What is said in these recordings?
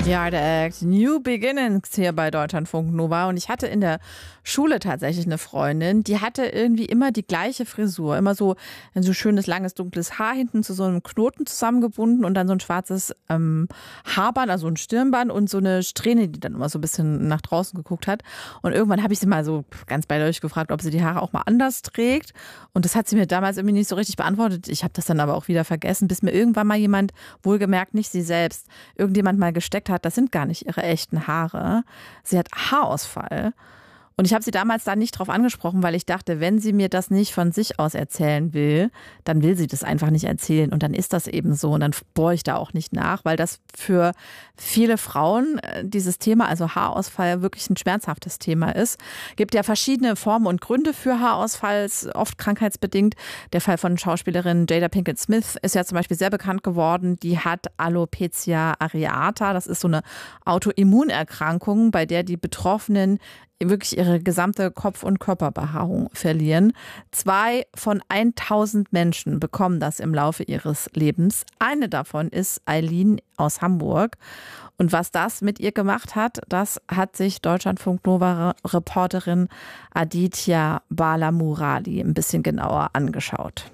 The Art Act, New Beginnings hier bei Deutschlandfunk Nova. Und ich hatte in der Schule tatsächlich eine Freundin, die hatte irgendwie immer die gleiche Frisur. Immer so ein so schönes, langes, dunkles Haar hinten zu so einem Knoten zusammengebunden und dann so ein schwarzes Haarband, also ein Stirnband und so eine Strähne, die dann immer so ein bisschen nach draußen geguckt hat. Und irgendwann habe ich sie mal so ganz beiläufig gefragt, ob sie die Haare auch mal anders trägt. Und das hat sie mir damals irgendwie nicht so richtig beantwortet. Ich habe das dann aber auch wieder vergessen, bis mir irgendwann mal jemand, wohlgemerkt nicht sie selbst, irgendjemand mal gesteckt hat, das sind gar nicht ihre echten Haare. Sie hat Haarausfall. Und ich habe sie damals da nicht drauf angesprochen, weil ich dachte, wenn sie mir das nicht von sich aus erzählen will, dann will sie das einfach nicht erzählen. Und dann ist das eben so. Und dann bohre ich da auch nicht nach, weil das für viele Frauen dieses Thema, also Haarausfall, wirklich ein schmerzhaftes Thema ist. Gibt ja verschiedene Formen und Gründe für Haarausfall, oft krankheitsbedingt. Der Fall von Schauspielerin Jada Pinkett Smith ist ja zum Beispiel sehr bekannt geworden. Die hat Alopecia areata. Das ist so eine Autoimmunerkrankung, bei der die Betroffenen wirklich ihre gesamte Kopf- und Körperbehaarung verlieren. 2 von 1000 Menschen bekommen das im Laufe ihres Lebens. Eine davon ist Eileen aus Hamburg. Und was das mit ihr gemacht hat, das hat sich Deutschlandfunk Nova-Reporterin Aditya Balamurali ein bisschen genauer angeschaut.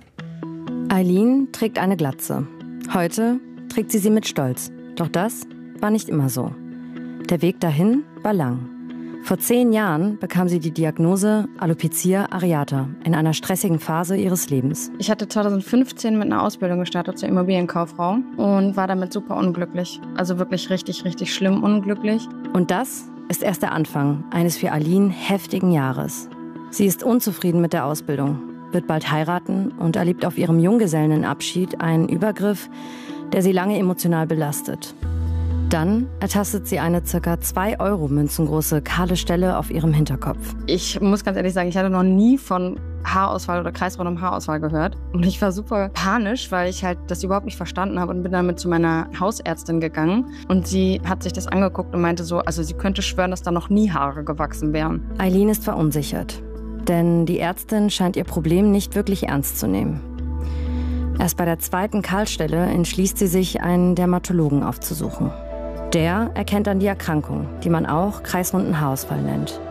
Eileen trägt eine Glatze. Heute trägt sie mit Stolz. Doch das war nicht immer so. Der Weg dahin war lang. Vor 10 Jahren bekam sie die Diagnose Alopecia areata in einer stressigen Phase ihres Lebens. Ich hatte 2015 mit einer Ausbildung gestartet zur Immobilienkauffrau und war damit super unglücklich. Also wirklich richtig, richtig schlimm unglücklich. Und das ist erst der Anfang eines für Eileen heftigen Jahres. Sie ist unzufrieden mit der Ausbildung, wird bald heiraten und erlebt auf ihrem Junggesellenabschied einen Übergriff, der sie lange emotional belastet. Dann ertastet sie eine ca. 2-Euro-Münzen große kahle Stelle auf ihrem Hinterkopf. Ich muss ganz ehrlich sagen, ich hatte noch nie von Haarausfall oder kreisrundem Haarausfall gehört. Und ich war super panisch, weil ich halt das überhaupt nicht verstanden habe und bin damit zu meiner Hausärztin gegangen. Und sie hat sich das angeguckt und meinte so, also sie könnte schwören, dass da noch nie Haare gewachsen wären. Eileen ist verunsichert, denn die Ärztin scheint ihr Problem nicht wirklich ernst zu nehmen. Erst bei der 2. Kahlstelle entschließt sie sich, einen Dermatologen aufzusuchen. Der erkennt dann die Erkrankung, die man auch kreisrunden Haarausfall nennt.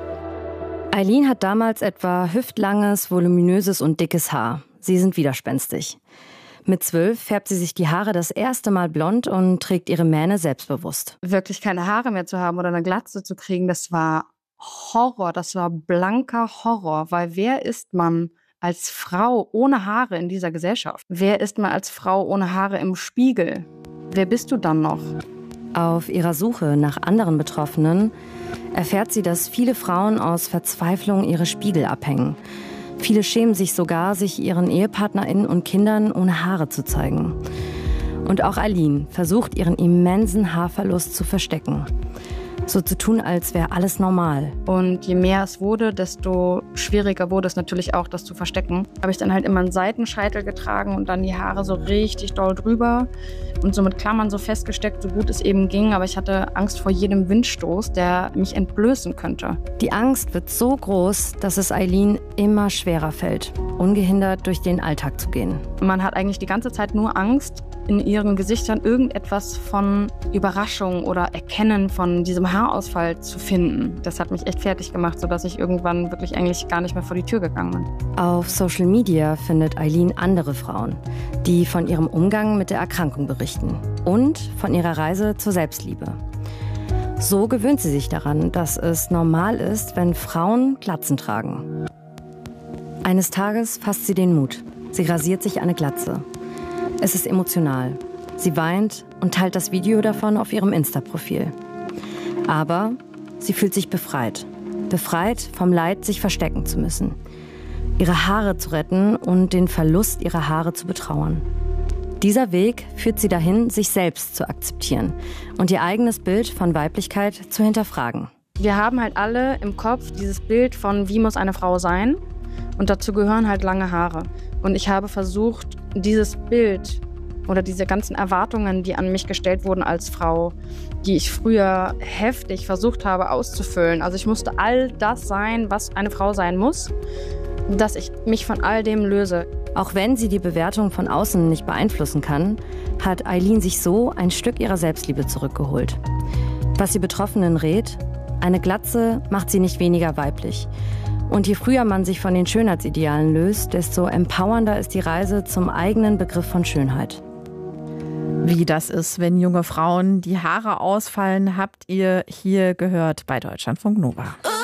Eileen hat damals etwa hüftlanges, voluminöses und dickes Haar. Sie sind widerspenstig. Mit 12 färbt sie sich die Haare das erste Mal blond und trägt ihre Mähne selbstbewusst. Wirklich keine Haare mehr zu haben oder eine Glatze zu kriegen, das war Horror, das war blanker Horror. Weil wer ist man als Frau ohne Haare in dieser Gesellschaft? Wer ist man als Frau ohne Haare im Spiegel? Wer bist du dann noch? Auf ihrer Suche nach anderen Betroffenen erfährt sie, dass viele Frauen aus Verzweiflung ihre Spiegel abhängen. Viele schämen sich sogar, sich ihren EhepartnerInnen und Kindern ohne Haare zu zeigen. Und auch Eileen versucht, ihren immensen Haarverlust zu verstecken. So zu tun, als wäre alles normal. Und je mehr es wurde, desto schwieriger wurde es natürlich auch, das zu verstecken. Habe ich dann halt immer einen Seitenscheitel getragen und dann die Haare so richtig doll drüber und so mit Klammern so festgesteckt, so gut es eben ging. Aber ich hatte Angst vor jedem Windstoß, der mich entblößen könnte. Die Angst wird so groß, dass es Eileen immer schwerer fällt, ungehindert durch den Alltag zu gehen. Man hat eigentlich die ganze Zeit nur Angst, in ihren Gesichtern irgendetwas von Überraschung oder Erkennen von diesem Haarausfall zu finden. Das hat mich echt fertig gemacht, sodass ich irgendwann wirklich eigentlich gar nicht mehr vor die Tür gegangen bin. Auf Social Media findet Eileen andere Frauen, die von ihrem Umgang mit der Erkrankung berichten und von ihrer Reise zur Selbstliebe. So gewöhnt sie sich daran, dass es normal ist, wenn Frauen Glatzen tragen. Eines Tages fasst sie den Mut. Sie rasiert sich eine Glatze. Es ist emotional. Sie weint und teilt das Video davon auf ihrem Insta-Profil. Aber sie fühlt sich befreit. Befreit vom Leid, sich verstecken zu müssen. Ihre Haare zu retten und den Verlust ihrer Haare zu betrauern. Dieser Weg führt sie dahin, sich selbst zu akzeptieren und ihr eigenes Bild von Weiblichkeit zu hinterfragen. Wir haben halt alle im Kopf dieses Bild von, wie muss eine Frau sein? Und dazu gehören halt lange Haare. Und ich habe versucht, dieses Bild oder diese ganzen Erwartungen, die an mich gestellt wurden als Frau, die ich früher heftig versucht habe auszufüllen. Also ich musste all das sein, was eine Frau sein muss, dass ich mich von all dem löse. Auch wenn sie die Bewertung von außen nicht beeinflussen kann, hat Aylin sich so ein Stück ihrer Selbstliebe zurückgeholt. Was die Betroffenen rät: Eine Glatze macht sie nicht weniger weiblich. Und je früher man sich von den Schönheitsidealen löst, desto empowernder ist die Reise zum eigenen Begriff von Schönheit. Wie das ist, wenn junge Frauen die Haare ausfallen, habt ihr hier gehört bei Deutschlandfunk Nova.